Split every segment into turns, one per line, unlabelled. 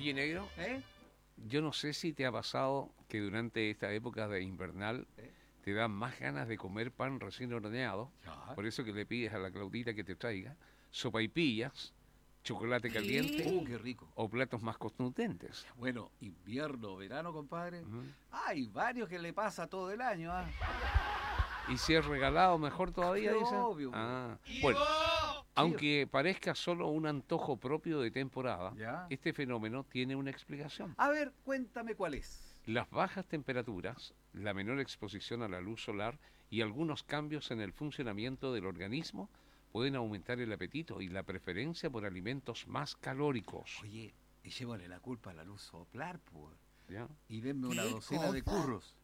Oye, negro,
¿Eh?
yo no sé si te ha pasado que durante esta época de invernal
¿Eh?
te dan más ganas de comer pan recién horneado,
Ya.
por eso que le pides a la Claudita que te traiga sopaipillas, chocolate caliente
Qué rico.
o platos más contundentes.
Bueno, invierno, verano, compadre.
Ujú.
Hay varios que le pasa todo el año, ¿ah?
Y si es regalado, mejor todavía,
Pero
dice.
obvio.
Ah, bueno, aunque parezca solo un antojo propio de temporada,
Ya.
este fenómeno tiene una explicación.
A ver, cuéntame cuál es.
Las bajas temperaturas, la menor exposición a la luz solar y algunos cambios en el funcionamiento del organismo pueden aumentar el apetito y la preferencia por alimentos más calóricos.
Oye, echémosle la culpa a la luz soplar, pues.
¿Ya?
Y denme una docena de curros.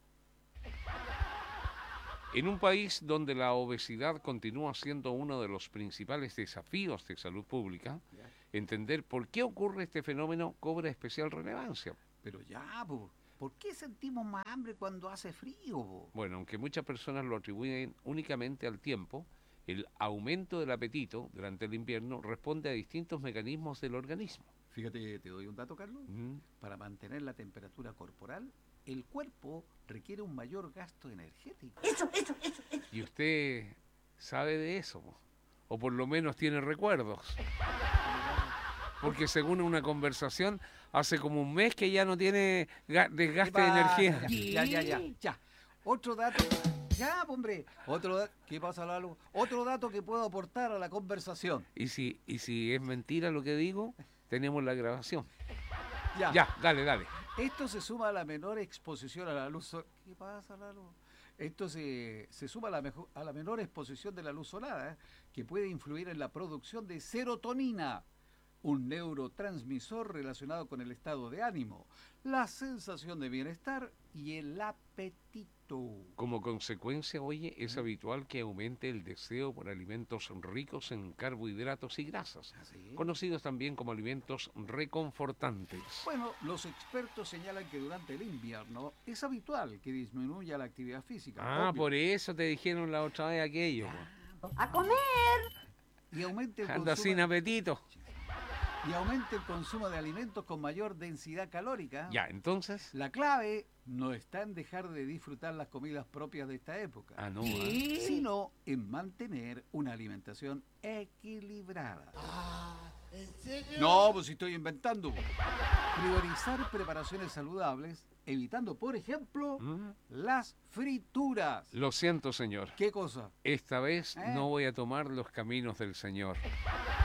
En un país donde la obesidad continúa siendo uno de los principales desafíos de salud pública,
Ya.
entender por qué ocurre este fenómeno cobra especial relevancia.
Pero ya, pues. ¿Por qué sentimos más hambre cuando hace frío, po?
Bueno, aunque muchas personas lo atribuyen únicamente al tiempo, el aumento del apetito durante el invierno responde a distintos mecanismos del organismo.
Fíjate, te doy un dato, Carlos.
Mm.
Para mantener la temperatura corporal, el cuerpo requiere un mayor gasto energético.
Y usted sabe de eso, po, o por lo menos tiene recuerdos. Porque según una conversación, hace como un mes que ya no tiene desgaste de energía.
Ya. Otro dato. Ya, hombre. ¿Qué pasa, Lalo? Otro dato que puedo aportar a la conversación.
Y si es mentira lo que digo, tenemos la grabación.
Ya.
Ya, dale, dale.
Esto se suma a la menor exposición a la luz solar. ¿Qué pasa, Lalo? Esto se suma a la menor exposición de la luz solar, que puede influir en la producción de serotonina, un neurotransmisor relacionado con el estado de ánimo, la sensación de bienestar y el apetito.
Como consecuencia, oye, es habitual que aumente el deseo por alimentos ricos en carbohidratos y grasas,
¿Así?
conocidos también como alimentos reconfortantes.
Bueno, los expertos señalan que durante el invierno es habitual que disminuya la actividad física.
Ah,
obvio,
por eso te dijeron la otra vez aquello.
¡A comer!
y aumente el
Anda sin
consumo,
apetito.
y aumente el consumo de alimentos con mayor densidad calórica.
Ya, entonces.
La clave no está en dejar de disfrutar las comidas propias de esta época,
Ah, no.
sino en mantener una alimentación equilibrada.
¿En serio?
No, pues si estoy inventando. Priorizar preparaciones saludables, evitando, por ejemplo,
¿Mm?
las frituras.
Lo siento, señor.
¿Qué cosa?
Esta vez
¿Eh?
no voy a tomar los caminos del Señor.